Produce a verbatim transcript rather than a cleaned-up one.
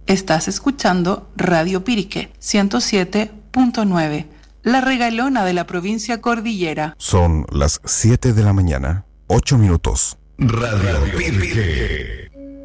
Estás escuchando Radio Pirique ciento siete punto nueve, la regalona de la provincia Cordillera. Son las siete de la mañana, ocho minutos. Radio Pirique.